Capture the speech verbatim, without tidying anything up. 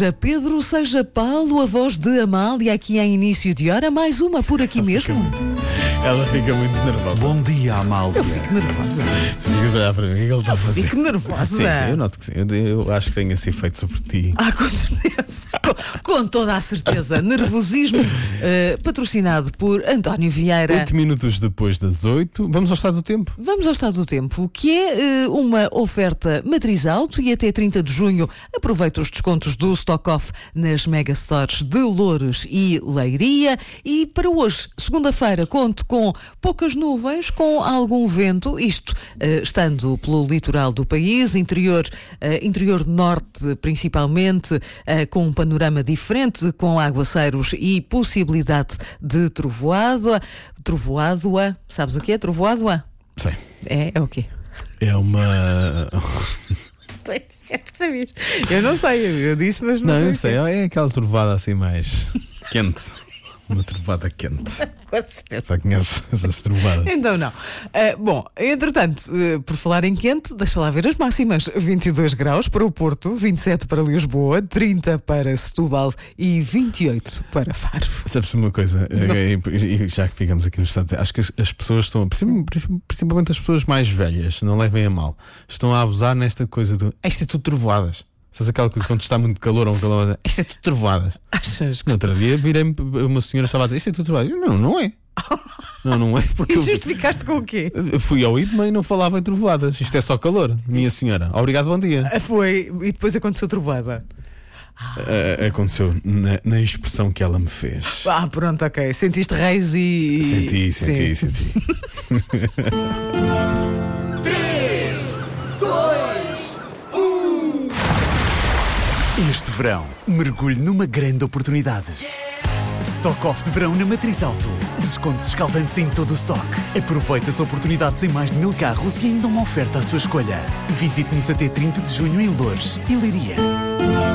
Seja Pedro, seja Paulo, a voz de Amália aqui em início de hora, mais uma por aqui mesmo. Ela fica muito nervosa. Bom dia, Amália. Eu fico nervosa. Se ficas a olhar para mim, o que é que ele está a fazer? Fico nervosa. Sim, sim, eu noto que sim. Eu, eu acho que tenho esse efeito sobre ti. Ah, com certeza. Com, com toda a certeza. Nervosismo uh, patrocinado por António Vieira. Oito minutos depois das oito, vamos ao estado do tempo. Vamos ao estado do tempo, que é uh, uma oferta Matriz Auto e até trinta de junho aproveita os descontos do Stock Off nas Mega Stores de Loures e Leiria. E para hoje, segunda-feira, conto com poucas nuvens, com algum vento, isto uh, estando pelo litoral do país, interior, uh, interior norte principalmente, uh, com um panorama diferente, com aguaceiros e possibilidade de trovoada. Trovoada, sabes o que é trovoada? Sei. É, é o quê? É uma... Eu não sei, eu disse, mas não, Não, sei. eu o sei, quê. é aquela trovada assim mais quente. Uma trovada quente. Com certeza. Só conheces essas trovadas. Então não. Uh, bom, entretanto, uh, por falar em quente, deixa lá ver as máximas. vinte e dois graus para o Porto, vinte e sete para Lisboa, trinta para Setúbal e vinte e oito para Faro. Sabes uma coisa? E, e já que ficamos aqui no estado, acho que as, as pessoas estão, principalmente as pessoas mais velhas, não levem a mal, estão a abusar nesta coisa do isto é tudo trovoadas. Sabes aquela coisa quando está muito calor ou um calor, isto é tudo trovoadas. Achas que No outro dia virei-me, uma senhora estava a dizer isto é tudo trovoadas. Eu, Não, não é. Não, não é porque E eu, justificaste com o quê? eu fui ao I B M e não falava em trovoadas. Isto é só calor, minha senhora. Obrigado, bom dia. Ah, Foi, e depois aconteceu trovada. Uh, aconteceu na, na expressão que ela me fez. Ah, pronto, ok. Sentiste raios e. Senti, senti, Sim. senti. três, dois, um. Este verão, mergulhe numa grande oportunidade. Stock Off de verão na Matriz Auto. Descontos escaldantes em todo o stock. Aproveite as oportunidades em mais de mil carros e ainda uma oferta à sua escolha. Visite-nos até trinta de junho em Loures e Leiria.